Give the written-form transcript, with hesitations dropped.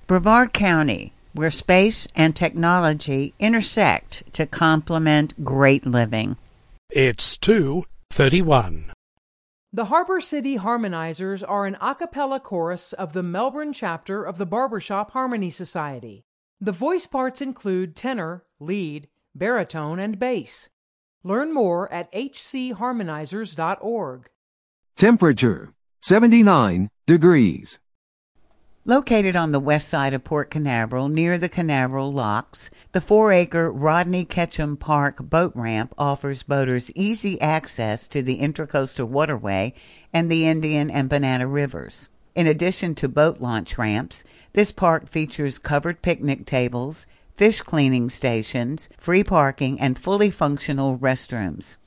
Brevard County, where space and technology intersect to complement great living. It's 2:31. The Harbor City Harmonizers are an a cappella chorus of the Melbourne chapter of the Barbershop Harmony Society. The voice parts include tenor, lead, baritone, and bass. Learn more at hcharmonizers.org. Temperature 79 degrees. Located on the west side of Port Canaveral, near the Canaveral Locks, the 4-acre Rodney Ketchum Park boat ramp offers boaters easy access to the Intracoastal Waterway and the Indian and Banana Rivers. In addition to boat launch ramps, this park features covered picnic tables, fish cleaning stations, free parking, and fully functional restrooms.